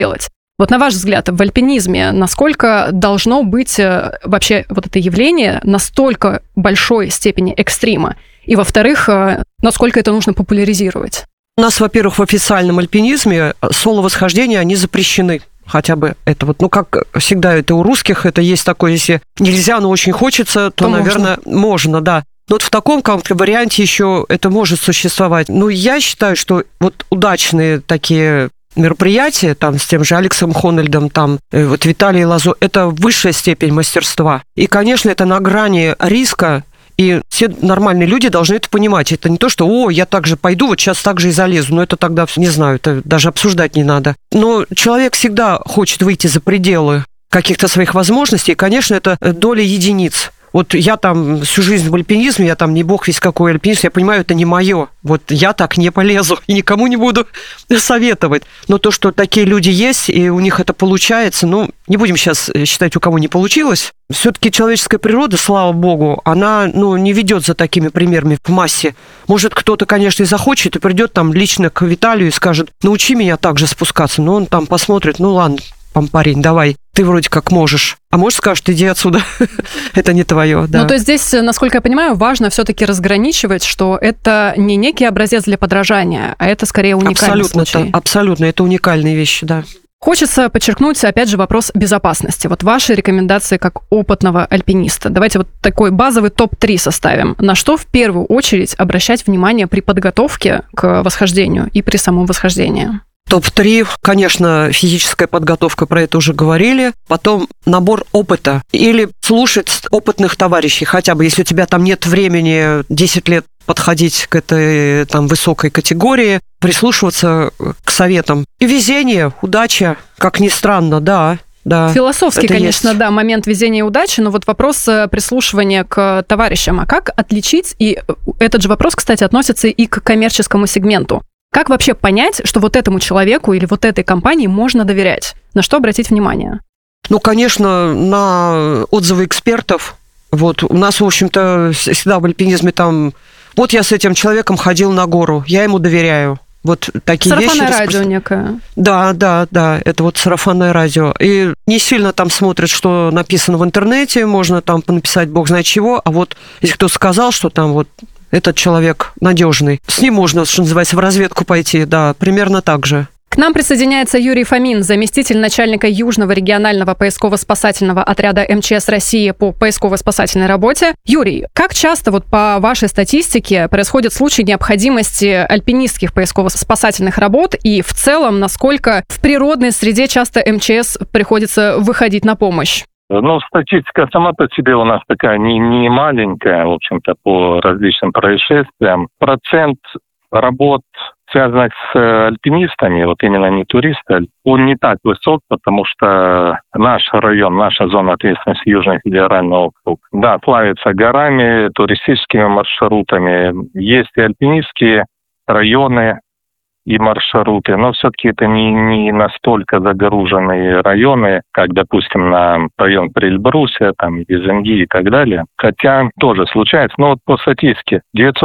делать. Вот на ваш взгляд, в альпинизме насколько должно быть вообще вот это явление настолько большой степени экстрима? И, во-вторых, насколько это нужно популяризировать? У нас, во-первых, в официальном альпинизме соло-восхождения, они запрещены. Хотя бы это вот, как всегда это у русских, это есть такое, если нельзя, но очень хочется, то наверное, можно, да. Но вот в таком варианте еще это может существовать. Я считаю, что вот удачные такие мероприятия, там, с тем же Алексом Хоннельдом, там, вот Виталий Лазо, это высшая степень мастерства. И, конечно, это на грани риска, и все нормальные люди должны это понимать. Это не то, что, я так же пойду, вот сейчас так же и залезу. Но это тогда, не знаю, это даже обсуждать не надо. Но человек всегда хочет выйти за пределы каких-то своих возможностей, и, конечно, это доля единиц. Вот я там всю жизнь в альпинизме, я там не бог весь какой альпинист, я понимаю, это не мое. Вот я так не полезу и никому не буду советовать. Но то, что такие люди есть, и у них это получается, не будем сейчас считать, у кого не получилось. Все-таки человеческая природа, слава богу, она, не ведет за такими примерами в массе. Может, кто-то, конечно, и захочет, и придет там лично к Виталию и скажет, научи меня так же спускаться. Но он там посмотрит, ладно, парень, давай, ты вроде как можешь. А может, скажешь, иди отсюда, это не твое. Да. То есть здесь, насколько я понимаю, важно все-таки разграничивать, что это не некий образец для подражания, а это скорее уникальный случай. Абсолютно, это уникальные вещи, да. Хочется подчеркнуть, опять же, вопрос безопасности. Вот ваши рекомендации как опытного альпиниста. Давайте вот такой базовый топ-3 составим. На что в первую очередь обращать внимание при подготовке к восхождению и при самом восхождении? Топ-3, конечно, физическая подготовка, про это уже говорили. Потом набор опыта. Или слушать опытных товарищей. Хотя бы, если у тебя там нет времени 10 лет подходить к этой там высокой категории, прислушиваться к советам. И везение, удача, как ни странно, да. Философский, конечно, есть. Да, момент везения и удачи, но вот вопрос прислушивания к товарищам. А как отличить, и этот же вопрос, кстати, относится и к коммерческому сегменту. Как вообще понять, что вот этому человеку или вот этой компании можно доверять? На что обратить внимание? Конечно, на отзывы экспертов. Вот у нас, в общем-то, всегда в альпинизме там... Вот я с этим человеком ходил на гору, я ему доверяю. Вот такие вещи. Сарафанное радио некое. Да, это вот сарафанное радио. И не сильно там смотрят, что написано в интернете, можно там написать бог знает чего, а вот если кто-то сказал, что там вот этот человек надежный, с ним можно, что называется, в разведку пойти, да, примерно так же. К нам присоединяется Юрий Фомин, заместитель начальника Южного регионального поисково-спасательного отряда МЧС России по поисково-спасательной работе. Юрий, как часто вот по вашей статистике происходят случаи необходимости альпинистских поисково-спасательных работ и в целом, насколько в природной среде часто МЧС приходится выходить на помощь? Статистика сама по себе у нас такая не маленькая, в общем-то, по различным происшествиям. Процент работ, связанных с альпинистами, вот именно не туристы, он не так высок, потому что наш район, наша зона ответственности Южный федеральный округ, да, славится горами, туристическими маршрутами. Есть и альпинистские районы и маршруты, но все-таки это не настолько загруженные районы, как, допустим, на район Прельбруся, там, Визенги и так далее. Хотя тоже случается. Но вот по статистике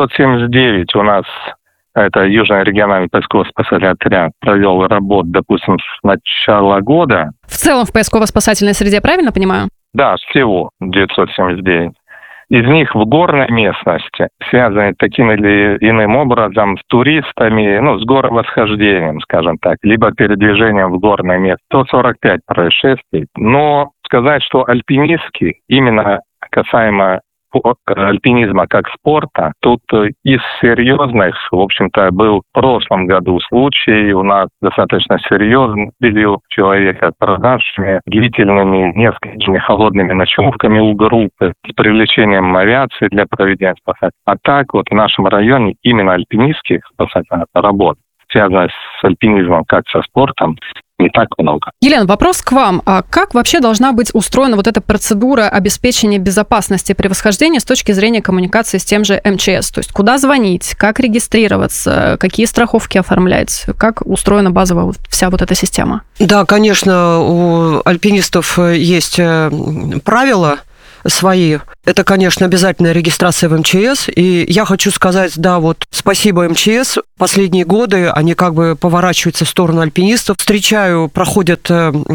979 у нас, это Южный региональный поисково-спасательный отряд, провел работу, допустим, с начала года. В целом в поисково-спасательной среде, правильно понимаю? Да, всего 979. Из них в горной местности, связанные таким или иным образом с туристами, с горовосхождением, скажем так, либо передвижением в горное место, 145 происшествий. Но сказать, что альпинистский, именно касаемо альпинизма как спорта, тут из серьезных, в общем-то, был в прошлом году случай, у нас достаточно серьезный, убил человека продажами, длительными несколькими холодными ночевками у группы, с привлечением авиации для проведения спасательных. А так вот в нашем районе именно альпинистских спасательных работ, связанных с альпинизмом как со спортом, не так много. Елена, вопрос к вам. А как вообще должна быть устроена вот эта процедура обеспечения безопасности при восхождении с точки зрения коммуникации с тем же МЧС? То есть куда звонить, как регистрироваться, какие страховки оформлять? Как устроена базовая вся вот эта система? Да, конечно, у альпинистов есть правила. свои. Это, конечно, обязательная регистрация в МЧС. И я хочу сказать, да, вот спасибо МЧС. Последние годы они как бы поворачиваются в сторону альпинистов. Встречаю, проходят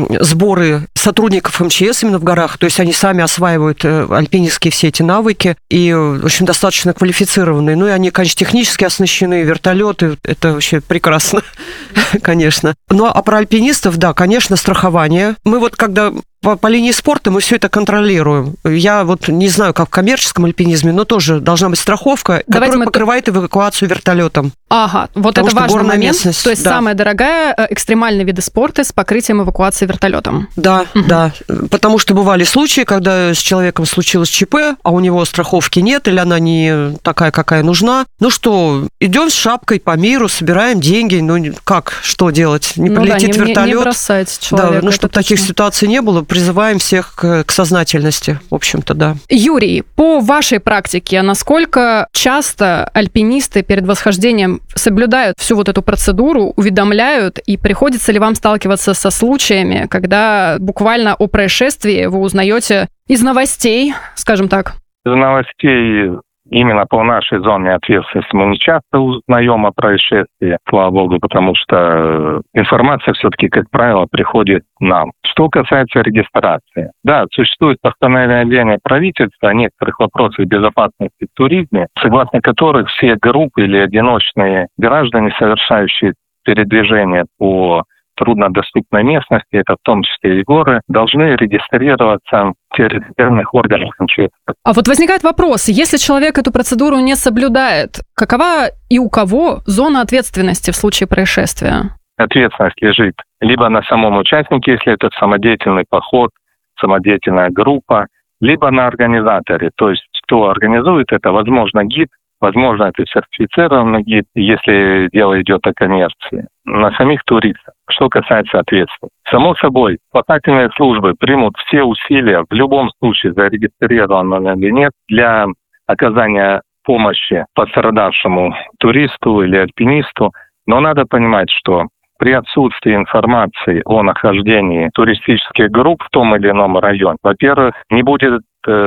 сборы сотрудников МЧС именно в горах. То есть они сами осваивают альпинистские все эти навыки. И, в общем, достаточно квалифицированные. Ну и они, конечно, технически оснащены, вертолеты. Это вообще прекрасно, конечно. Ну а про альпинистов, да, конечно, страхование. Мы вот когда по линии спорта мы все это контролируем. Я вот не знаю, как в коммерческом альпинизме, но тоже должна быть страховка, которая покрывает эвакуацию вертолетом. Ага, вот это важный момент. Местность, то есть самая дорогая экстремальные виды спорта с покрытием эвакуации вертолетом. Да, да. Потому что бывали случаи, когда с человеком случилось ЧП, а у него страховки нет, или она не такая, какая нужна. Ну что, идем с шапкой по миру, собираем деньги. Ну как, что делать? Не прилетит вертолет. Не бросать человека. Да, ну чтобы таких ситуаций не было, призываем всех к сознательности, в общем-то, да. Юрий, по вашей практике, насколько часто альпинисты перед восхождением соблюдают всю вот эту процедуру, уведомляют, и приходится ли вам сталкиваться со случаями, когда буквально о происшествии вы узнаете из новостей, скажем так? Из новостей именно по нашей зоне ответственности мы не часто узнаем о происшествии, слава богу, потому что информация все-таки, как правило, приходит нам. Что касается регистрации. Да, существует постановление правительства о некоторых вопросах безопасности в туризме, согласно которых все группы или одиночные граждане, совершающие передвижение по труднодоступной местности, это в том числе и горы, должны регистрироваться в территориальных органах МЧС. А вот возникает вопрос, если человек эту процедуру не соблюдает, какова и у кого зона ответственности в случае происшествия? Ответственность лежит либо на самом участнике, если это самодеятельный поход, самодеятельная группа, либо на организаторе, то есть кто организует это, возможно, гид, возможно, это сертифицированный гид, если дело идет о коммерции, на самих туристах. Что касается ответственности. Само собой, спасательные службы примут все усилия, в любом случае, зарегистрирован он или нет, для оказания помощи пострадавшему туристу или альпинисту. Но надо понимать, что при отсутствии информации о нахождении туристических групп в том или ином районе, во-первых, не будет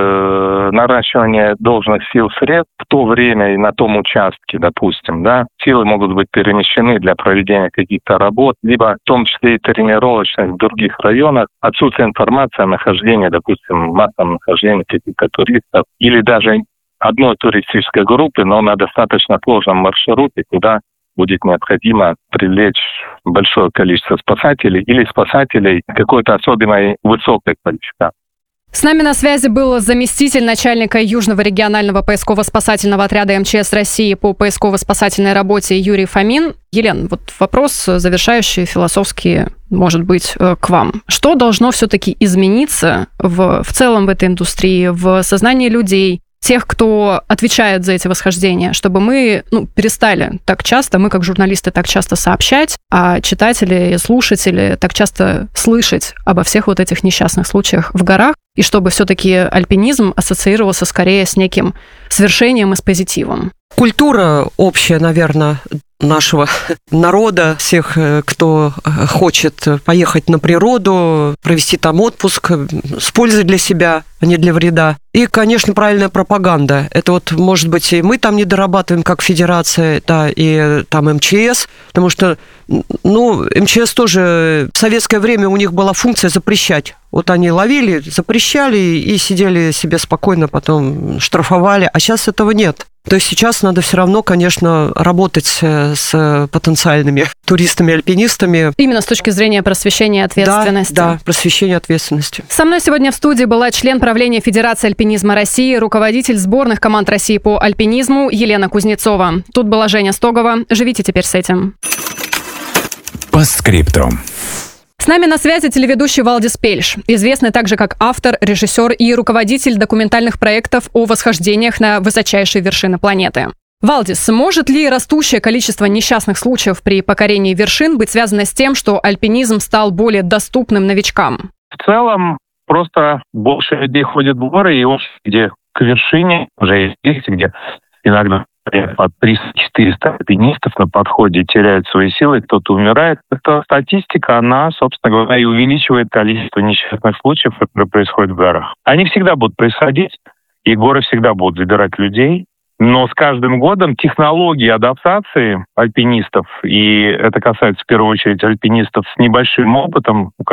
наращивания должных сил средств в то время и на том участке, допустим, да, силы могут быть перемещены для проведения каких-то работ, либо в том числе и тренировочных в других районах, отсутствие информации о нахождении, допустим, массовом нахождении каких-то туристов, или даже одной туристической группы, но на достаточно сложном маршруте, куда будет необходимо привлечь большое количество спасателей или спасателей какой-то особенной высокой квалификации. С нами на связи был заместитель начальника Южного регионального поисково-спасательного отряда МЧС России по поисково-спасательной работе Юрий Фомин. Елена, вот вопрос завершающий, философский, может быть, к вам. Что должно все-таки измениться в целом в этой индустрии, в сознании людей, тех, кто отвечает за эти восхождения, чтобы мы перестали так часто, мы как журналисты так часто сообщать, а читатели и слушатели так часто слышать обо всех вот этих несчастных случаях в горах, и чтобы все-таки альпинизм ассоциировался скорее с неким свершением и с позитивом. Культура общая, наверное, нашего народа, всех, кто хочет поехать на природу, провести там отпуск с пользой для себя, а не для вреда. И, конечно, правильная пропаганда. Это вот, может быть, и мы там не дорабатываем, как федерация, да, и там МЧС, потому что, МЧС тоже в советское время у них была функция запрещать. Вот они ловили, запрещали и сидели себе спокойно, потом штрафовали, а сейчас этого нет. То есть сейчас надо все равно, конечно, работать с потенциальными туристами-альпинистами. Именно с точки зрения просвещения и ответственности. Да, просвещения и ответственности. Со мной сегодня в студии была член правления Федерации альпинизма России, руководитель сборных команд России по альпинизму Елена Кузнецова. Тут была Женя Стогова. Живите теперь с этим. Постскриптум. С нами на связи телеведущий Валдис Пельш, известный также как автор, режиссер и руководитель документальных проектов о восхождениях на высочайшие вершины планеты. Валдис, может ли растущее количество несчастных случаев при покорении вершин быть связано с тем, что альпинизм стал более доступным новичкам? В целом, просто больше людей ходят в горы, и где к вершине уже есть, где иногда по 300-400 альпинистов на подходе теряют свои силы, кто-то умирает. Эта статистика, она, собственно говоря, и увеличивает количество несчастных случаев, которые происходят в горах. Они всегда будут происходить, и горы всегда будут забирать людей. Но с каждым годом технологии адаптации альпинистов, и это касается в первую очередь альпинистов с небольшим опытом, у